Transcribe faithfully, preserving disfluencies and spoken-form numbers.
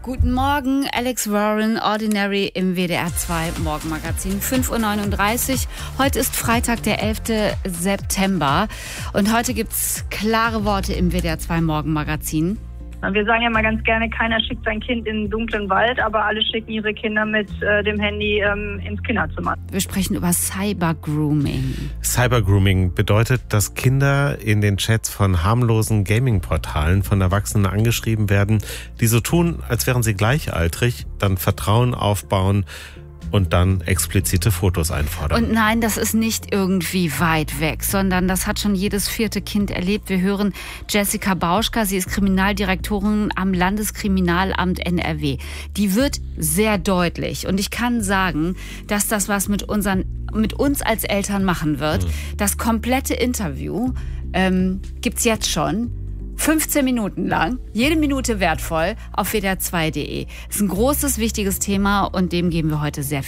Guten Morgen, Alex Warren, Ordinary im W D R zwei Morgenmagazin, fünf Uhr neununddreißig. Heute ist Freitag, der elfte September und heute gibt's klare Worte im W D R zwei Morgenmagazin. Wir sagen ja mal ganz gerne, keiner schickt sein Kind in den dunklen Wald, aber alle schicken ihre Kinder mit äh, dem Handy ähm, ins Kinderzimmer. Wir sprechen über Cybergrooming. Cybergrooming bedeutet, dass Kinder in den Chats von harmlosen Gaming-Portalen von Erwachsenen angeschrieben werden, die so tun, als wären sie gleichaltrig, dann Vertrauen aufbauen und dann explizite Fotos einfordern. Und nein, das ist nicht irgendwie weit weg, sondern das hat schon jedes vierte Kind erlebt. Wir hören Jessica Bauschka, sie ist Kriminaldirektorin am Landeskriminalamt N R W. Die wird sehr deutlich und ich kann sagen, dass das was mit unseren, mit uns als Eltern machen wird. Mhm. Das komplette Interview ähm, gibt's jetzt schon. fünfzehn Minuten lang, jede Minute wertvoll auf w d r zwei punkt d e. Das ist ein großes, wichtiges Thema und dem geben wir heute sehr viel